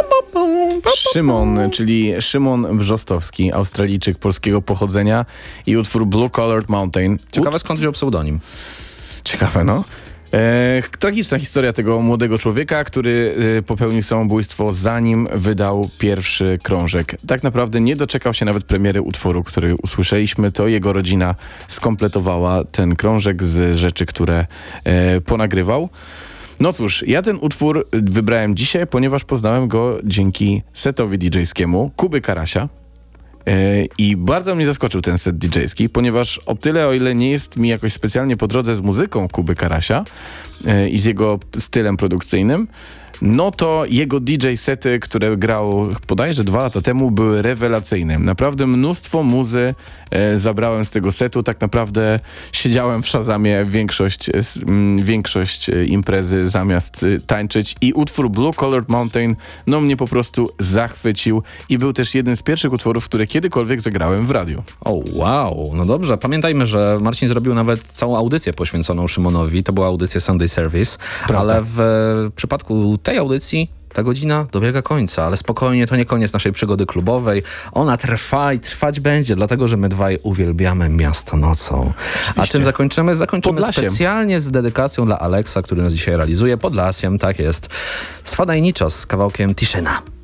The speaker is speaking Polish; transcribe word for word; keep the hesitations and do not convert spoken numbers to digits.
Szymon, czyli Szymon Brzostowski, Australijczyk polskiego pochodzenia i utwór Blue Colored Mountain. Ciekawe, skąd wziął pseudonim. Ciekawe, no. E, tragiczna historia tego młodego człowieka, który e, popełnił samobójstwo, zanim wydał pierwszy krążek. Tak naprawdę nie doczekał się nawet premiery utworu, który usłyszeliśmy. To jego rodzina skompletowała ten krążek z rzeczy, które e, ponagrywał. No cóż, ja ten utwór wybrałem dzisiaj, ponieważ poznałem go dzięki setowi didżejskiemu Kuby Karasia. I bardzo mnie zaskoczył ten set didżejski, ponieważ o tyle, o ile nie jest mi jakoś specjalnie po drodze z muzyką Kuby Karasia i z jego stylem produkcyjnym, no to jego D J sety, które grał bodajże dwa lata temu, były rewelacyjne. Naprawdę mnóstwo muzy e, zabrałem z tego setu. Tak naprawdę siedziałem w Shazamie większość, e, m, większość e, imprezy zamiast e, tańczyć i utwór Blue Colored Mountain no mnie po prostu zachwycił i był też jednym z pierwszych utworów, które kiedykolwiek zagrałem w radiu. O wow, no dobrze. Pamiętajmy, że Marcin zrobił nawet całą audycję poświęconą Szymonowi. To była audycja Sunday Service, Prawda. ale w e, przypadku tej audycji ta godzina dobiega końca, ale spokojnie, to nie koniec naszej przygody klubowej. Ona trwa i trwać będzie, dlatego że my dwaj uwielbiamy Miasto nocą. Oczywiście. A czym zakończymy? Zakończymy Podlasiem. specjalnie z dedykacją dla Aleksa, który nas dzisiaj realizuje. Podlasiem, tak jest. Swadajniczo z kawałkiem Tiszyna.